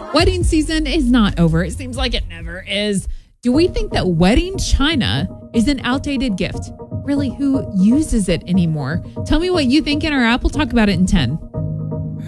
Wedding season is not over. It seems like it never is. Do we think that wedding china is an outdated gift? Really, who uses it anymore? Tell me what you think in our app. We'll talk about it in 10.